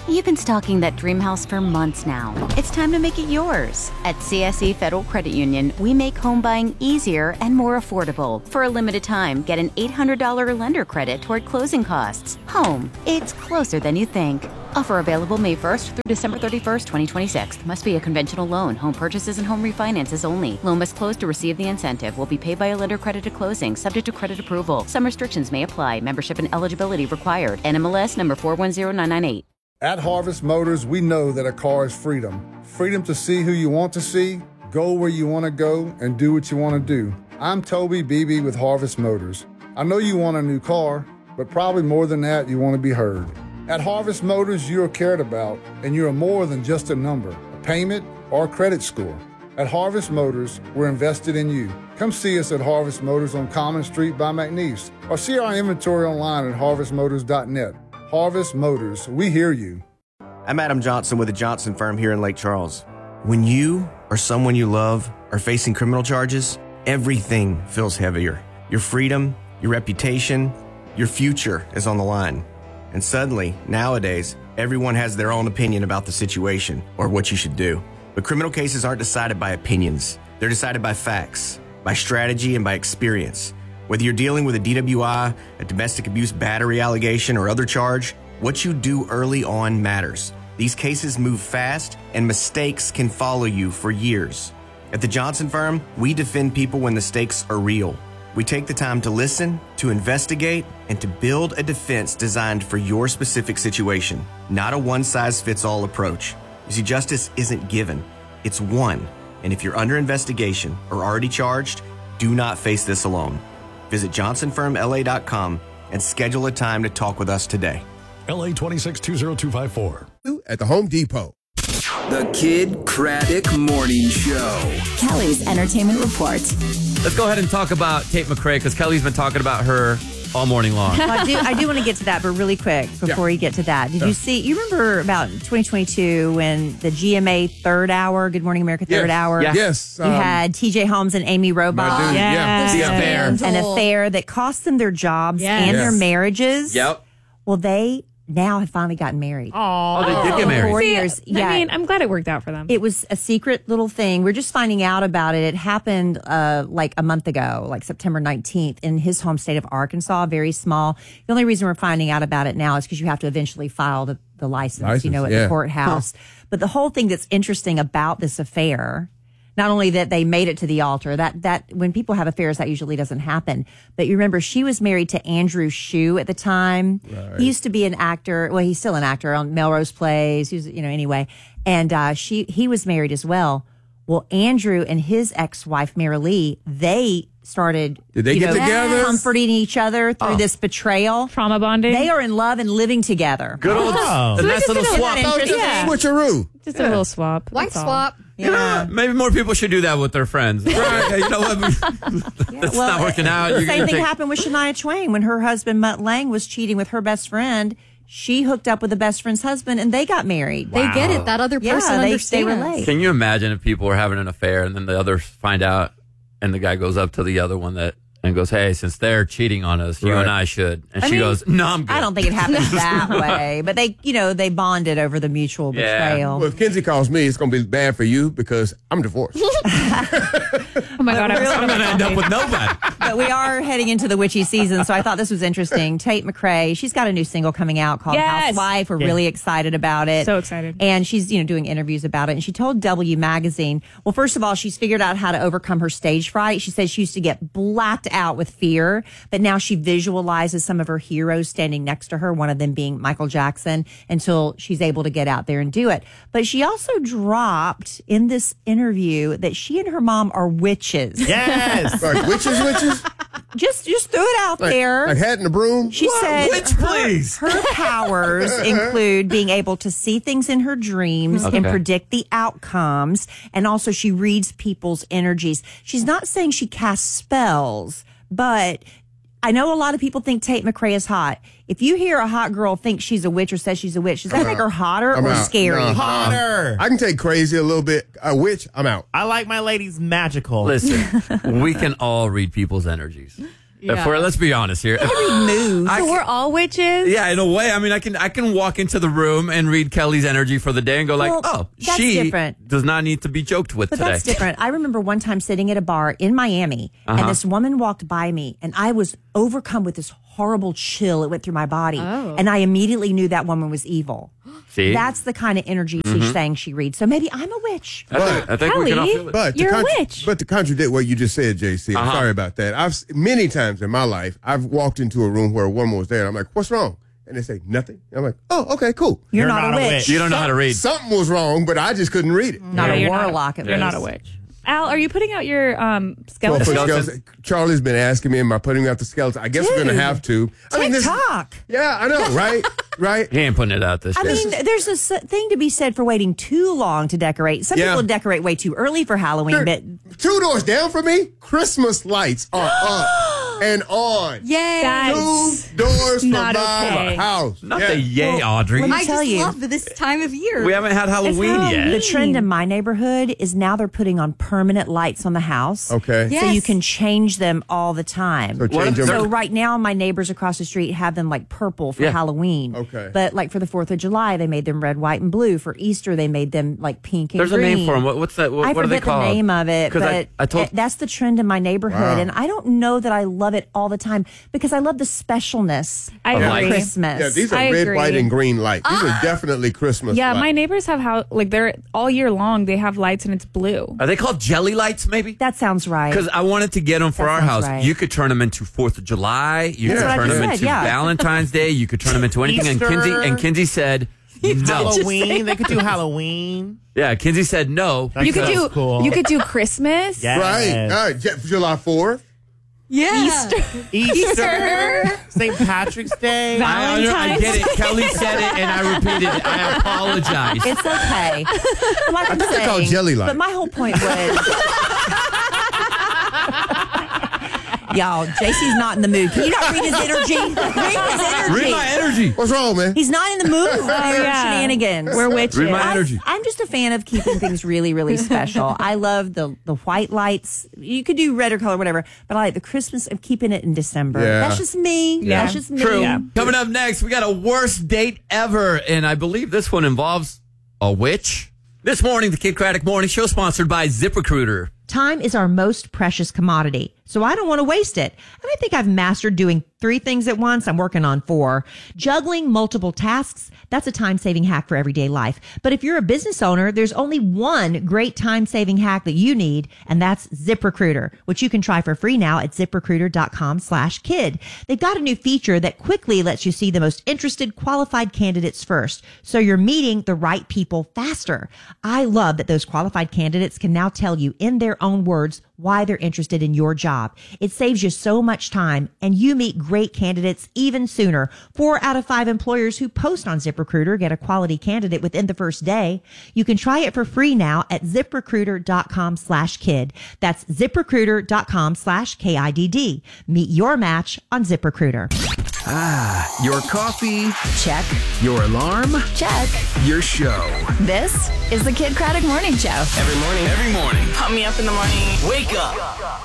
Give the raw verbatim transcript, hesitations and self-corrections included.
You've been stalking that dream house for months now. It's time to make it yours. At C S E Federal Credit Union, we make home buying easier and more affordable. For a limited time, get an eight hundred dollars lender credit toward closing costs. Home, it's closer than you think. Offer available May first through December thirty-first, twenty twenty-six. Must be a conventional loan. Home purchases and home refinances only. Loan must close to receive the incentive. Will be paid by a lender credit at closing, subject to credit approval. Some restrictions may apply. Membership and eligibility required. N M L S number four one zero nine nine eight. At Harvest Motors, we know that a car is freedom. Freedom to see who you want to see, go where you want to go, and do what you want to do. I'm Toby Beebe with Harvest Motors. I know you want a new car, but probably more than that, you want to be heard. At Harvest Motors, you are cared about, and you are more than just a number, a payment, or a credit score. At Harvest Motors, we're invested in you. Come see us at Harvest Motors on Common Street by McNeese, or see our inventory online at harvest motors dot net. Harvest Motors, we hear you. I'm Adam Johnson with the Johnson Firm here in Lake Charles. When you or someone you love are facing criminal charges, everything feels heavier. Your freedom, your reputation, your future is on the line. And suddenly, nowadays, everyone has their own opinion about the situation or what you should do. But criminal cases aren't decided by opinions. They're decided by facts, by strategy, and by experience. Whether you're dealing with a D W I, a domestic abuse battery allegation, or other charge, what you do early on matters. These cases move fast, and mistakes can follow you for years. At the Johnson Firm, we defend people when the stakes are real. We take the time to listen, to investigate, and to build a defense designed for your specific situation, not a one-size-fits-all approach. You see, justice isn't given, it's won. And if you're under investigation or already charged, do not face this alone. Visit johnson firm L A dot com and schedule a time to talk with us today. L A two six two zero two five four. At the Home Depot. The Kid Craddock Morning Show. Kelly's Entertainment Report. Let's go ahead and talk about Tate McRae, because Kelly's been talking about her all morning long. Well, I do I do want to get to that, but really quick before yeah. you get to that. Did yeah. you see, you remember about twenty twenty-two when the G M A third hour, Good Morning America third yes. hour? Yeah. Yes. You um, had T J Holmes and Amy Robach. Yes. Yeah. The affair. An affair that cost them their jobs yes. and yes. their marriages. Yep. Well, they now have finally gotten married. Aww. Oh, they did get married. Four See, years. Yeah. I mean, I'm glad it worked out for them. It was a secret little thing. We're just finding out about it. It happened uh, like a month ago, like September nineteenth, in his home state of Arkansas, very small. The only reason we're finding out about it now is because you have to eventually file the, the license, license, you know, at yeah. the courthouse. Huh. But the whole thing that's interesting about this affair, not only that they made it to the altar, that that when people have affairs, that usually doesn't happen. But you remember, she was married to Andrew Shue at the time. Right. He used to be an actor. Well, he's still an actor on Melrose Plays. He was, you know, anyway. And uh, she he was married as well. Well, Andrew and his ex-wife, Mary Lee, they started Did they you get know, together? comforting each other through Oh. this betrayal. Trauma bonding. They are in love and living together. Good old Oh. a So nice little swap. Oh, Yeah. Switcheroo. Just a little swap. White that's all. swap. Yeah. Maybe more people should do that with their friends. Right. You know what? That's Well, not working out. The You're same gonna thing take- happened with Shania Twain when her husband Mutt Lange was cheating with her best friend. She hooked up with the best friend's husband, and they got married. They get it. That other Yeah, person they- they understands. relate. Can you imagine if people were having an affair and then the others find out, and the guy goes up to the other one that and goes, "Hey, since they're cheating on us, you Right. and I should." And I she mean, goes, "No, I'm good." I don't think it happens that way, but they, you know, they bonded over the mutual Yeah. betrayal. Well, if Kenzie calls me, it's going to be bad for you because I'm divorced. Oh my God, I was I'm going to end up with nobody. But we are heading into the witchy season, so I thought this was interesting. Tate McRae, she's got a new single coming out called Yes. Housewife. We're Yeah. really excited about it. So excited. And she's, you know, doing interviews about it. And she told W Magazine, well, first of all, she's figured out how to overcome her stage fright. She says she used to get blacked out with fear, but now she visualizes some of her heroes standing next to her, one of them being Michael Jackson, until she's able to get out there and do it. But she also dropped in this interview that she and her mom are witches. Yes. Like witches, witches? Just just threw it out Like, there. like hat in the broom? She What? said Witch, her, please. her powers include being able to see things in her dreams and Okay. predict the outcomes. And also she reads people's energies. She's not saying she casts spells, but I know a lot of people think Tate McRae is hot. If you hear a hot girl think she's a witch or says she's a witch, does that make her hotter I'm or out. scary? No. Hotter. I can take crazy a little bit. A witch, I'm out. I like my ladies magical. Listen, we can all read people's energies. If we're, let's be honest here. Moves. I So can- we're all witches? Yeah, in a way. I mean, I can I can walk into the room and read Kelly's energy for the day and go like, Well, oh, that's she different. does not need to be joked with But today. that's different. I remember one time sitting at a bar in Miami, Uh-huh. and this woman walked by me, and I was overcome with this horrible chill. It went through my body, Oh. and I immediately knew that woman was evil. See? That's the kind of energy she's Mhm. saying she reads. So maybe I'm a witch. I think, I think we can all feel it. But to You're a contra- witch. But to contradict what you just said, J C, I'm Uh-huh. sorry about that. I've s- many times in my life, I've walked into a room where a woman was there, and I'm like, "What's wrong?" And they say nothing. I'm like, "Oh, okay, cool." You're, not, a witch. You don't know how to read. Something was wrong, but I just couldn't read it. Not Yeah, a you're not a- warlock. at You're not a least. witch. Al, are you putting out your um, Well, skeleton? for Skeleton. skeleton- Charlie's been asking me, am I putting out the skeleton? I guess we're going to Dude. have to. I mean, this, TikTok. yeah, I know, right? Right? He ain't putting it out this I year. mean, there's a s- thing to be said for waiting too long to decorate. Some Yeah. people decorate way too early for Halloween, but Two doors down from me, Christmas lights are up and on. Yay. That's Two doors from not my okay. house. Not Yeah. the yay, Audrey. let me I tell just you. love this time of year. We haven't had Halloween Halloween. yet. The trend in my neighborhood is now they're putting on permanent lights on the house. Okay. Yeah. So you Yes. can change them all the time. So change them. So right now, my neighbors across the street have them like purple for Yeah. Halloween. Okay. But like for the fourth of July, they made them red, white, and blue. For Easter, they made them like pink and There's a green. name for them. What, what's that? What, I what are they forget the called? name of it, 'Cause but I, I told uh, that's the trend in my neighborhood, Wow. and I don't know that I love it all the time because I love the specialness I of agree. Christmas. Yeah, these are I red, agree. white, and green lights. These are definitely Christmas Yeah, lights. my neighbors have how like they're all year long. They have lights and it's blue. Are they called jelly lights? Maybe. That sounds right. Because I wanted to get them for That our sounds house. right. You could turn them into Fourth of July. You That's could what I turn just them said, into yeah. Valentine's Day. You could turn them into anything. And Easter. Kinsey and Kinsey said no. Halloween. They could do Halloween. Yeah, Kinsey said no. You could because- do cool. you could do Christmas. Yes. Right. All right. J- July fourth. Yeah. Easter. Easter. Saint Patrick's Day. I, I, I Valentine's get it. Kelly said it, and I repeated it. I apologize. It's okay. Like I'm think they're called saying, jelly lights. But my whole point was, y'all, J C's not in the mood. Can you not read his energy? Read his energy. Read my energy. What's wrong, man? He's not in the mood for yeah. shenanigans. We're witches. Read my I- energy. I'm just a fan of keeping things really, really special. I love the the white lights. You could do red or color, whatever, but I like the Christmas of keeping it in December. Yeah. That's just me. Yeah. That's just me. True. Yeah. Coming up next, we got a worst date ever, and I believe this one involves a witch. This morning, the Kid Craddock Morning Show, sponsored by ZipRecruiter. Time is our most precious commodity, so I don't want to waste it. And I think I've mastered doing three things at once. I'm working on four. Juggling multiple tasks, that's a time-saving hack for everyday life. But if you're a business owner, there's only one great time-saving hack that you need, and that's ZipRecruiter, which you can try for free now at ZipRecruiter.com slash kid. They've got a new feature that quickly lets you see the most interested, qualified candidates first, so you're meeting the right people faster. I love that those qualified candidates can now tell you in their own words why they're interested in your job. It saves you so much time, and you meet great candidates even sooner. Four out of five employers who post on ZipRecruiter get a quality candidate within the first day. You can try it for free now at ZipRecruiter.com slash kid. That's ZipRecruiter.com slash K I D D. Meet your match on ZipRecruiter. Ah, your coffee, Check. your alarm, Check. your show. This is the Kid Craddock Morning Show. Every morning. Every morning. Pump me up in the morning. Wake up